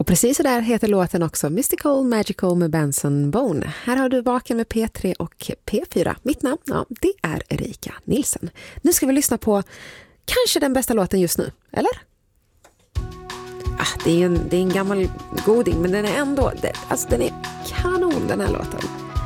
precis så där heter låten också, Mystical Magical med Benson Bone. Här har du Vaken med P3 och P4. Mitt namn, det är Erika Nilsson. Nu ska vi lyssna på kanske den bästa låten just nu, eller? Det är en gammal goding, men den är ändå, den är kanon den här låten.